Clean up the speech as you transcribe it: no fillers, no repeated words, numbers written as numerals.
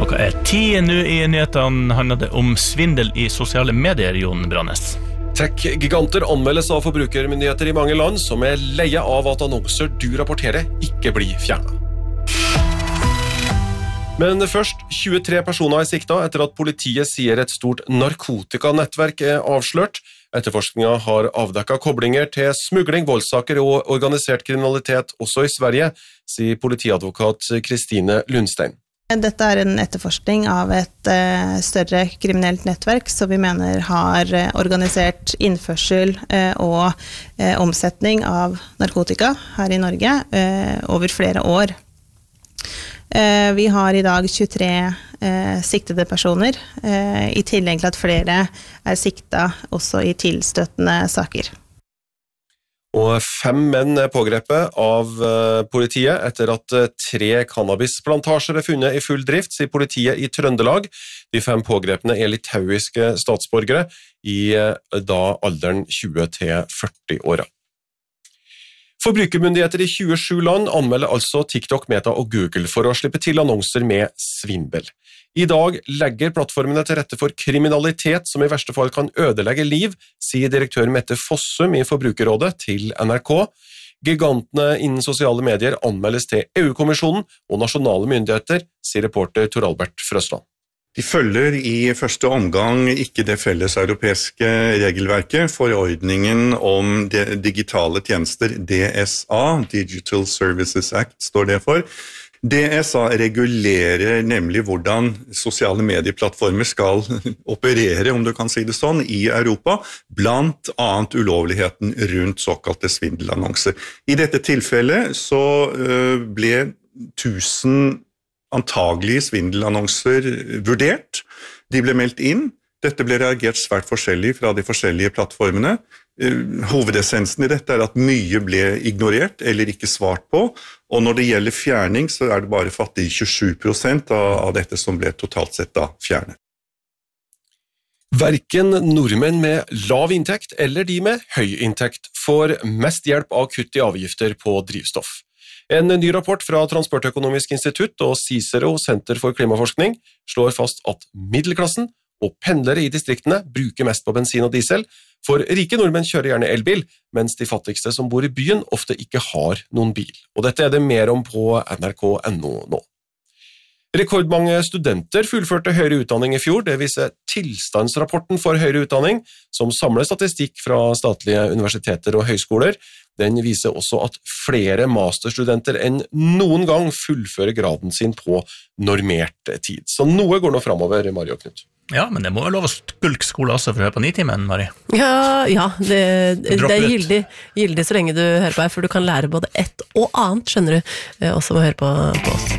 Klokka 10 nå I nyhetene handler det om svindel I sosiale medier, Jon Brannes. Tech-giganter anmeldes av forbrukermyndigheter I mange land som leie av at annonser du rapporterer ikke blir fjernet. Men først, 23 personer sikta etter at politiet sier et stort narkotikanettverk avslørt. Etterforskningen har avdekket koblinger til smugling, voldssaker og organisert kriminalitet også I Sverige, sier politiadvokat Kristine Lundstein. Dette en etterforskning av et større kriminelt nettverk som vi mener har organisert innførsel og omsetning av narkotika her I Norge over flere år. Vi har I dag 23 siktede personer, I tillegg til at flere sikta også I tilstøttende saker. Og 5 menn pågrepet av politiet etter at 3 cannabisplantasjer funnet I full drift, sier politiet I Trøndelag. De 5 pågrepene litauiske statsborgere I da alderen 20 til 40 år. Forbrukermyndigheter I 27 land anmelder altså TikTok, Meta og Google for å slippe til annonser med svindel. I dag legger plattformene til rette for kriminalitet som I verste fall kan ødelegge liv, sier direktør Mette Fossum I Forbrukerrådet til NRK. Gigantene innen sosiale medier anmeldes til EU-kommisjonen og nasjonale myndigheter, sier reporter Tor Albert Frøsland. De følger I første omgang ikke det felles europeiske regelverket, forordningen om digitale tjenester, DSA, Digital Services Act står det for. DSA regulerer nemlig hvordan sosiale medieplattformer skal operere, om du kan si det sånn, I Europa, blant annet ulovligheten rundt såkalte svindelannonser. I dette tilfellet så ble 1000 antagelige svindelannonser vurdert. De ble meldt inn. Dette ble reagert svært forskjellig fra de forskjellige plattformene. Hovedessensen I dette at mye ble ignorert eller ikke svart på, og når det gjelder fjerning så det bare fattig 27% av dette som ble totalt sett da fjernet. Verken nordmenn med lav inntekt eller de med høy inntekt får mest hjelp av kutt I avgifter på drivstoff. En ny rapport fra Transportøkonomisk institutt og Cicero Senter for klimaforskning slår fast at middelklassen og pendlere I distriktene bruker mest på bensin og diesel, for rike nordmenn kjører gjerne elbil, mens de fattigste som bor I byen ofte ikke har noen bil. Og dette det mer om på nrk.no nå. Rekordmange studenter fullførte høyere utdanning I fjor, det viser tilstandsrapporten for høyere utdanning, som samler statistikk fra statlige universiteter og høyskoler. Den viser også at flere masterstudenter enn noen gang fullfører graden sin på normert tid. Så noe går nå fremover, Marie og Knut. Ja, men det må jo lov å skulke skole også for å høre på Nitimen, Marie. Ja, det gildig så lenge du hører på her, for du kan lære både ett og annet, skjønner du, også å høre på oss.